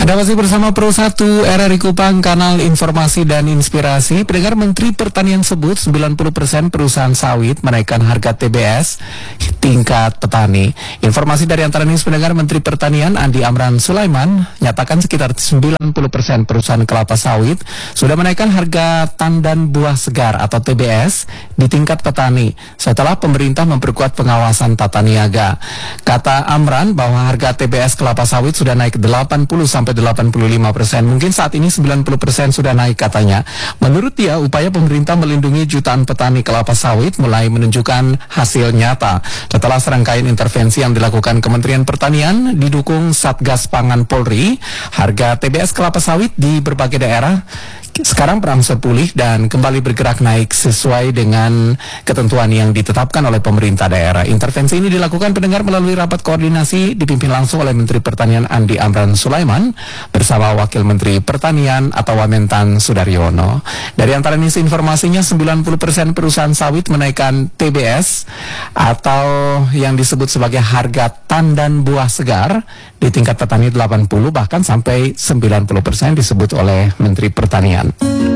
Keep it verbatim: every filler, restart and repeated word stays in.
Anda masih bersama Pro satu R R I Kupang, kanal informasi dan inspirasi. Pendengar, Menteri Pertanian sebut sembilan puluh persen perusahaan sawit menaikkan harga T B S tingkat petani. Informasi dari antara news pendengar, Menteri Pertanian Andi Amran Sulaiman nyatakan sekitar sembilan puluh persen perusahaan kelapa sawit sudah menaikkan harga tandan buah segar atau T B S di tingkat petani setelah pemerintah memperkuat pengawasan tata niaga. Kata Amran bahwa harga T B S kelapa sawit sudah naik delapan puluh sampai delapan puluh lima persen. Mungkin saat ini sembilan puluh persen sudah naik katanya. Menurut dia, upaya pemerintah melindungi jutaan petani kelapa sawit mulai menunjukkan hasil nyata. Setelah serangkaian intervensi yang dilakukan Kementerian Pertanian didukung Satgas Pangan Polri, harga T B S kelapa sawit di berbagai daerah sekarang berangsur pulih dan kembali bergerak naik sesuai dengan ketentuan yang ditetapkan oleh pemerintah daerah. Intervensi ini dilakukan pendengar melalui rapat koordinasi dipimpin langsung oleh Menteri Pertanian Andi Amran Sulaiman bersama Wakil Menteri Pertanian atau Wamentan Sudaryono. Dari antara isi informasinya, sembilan puluh persen perusahaan sawit menaikkan T B S atau yang disebut sebagai harga tandan buah segar di tingkat petani delapan puluh bahkan sampai sembilan puluh persen disebut oleh Menteri Pertanian.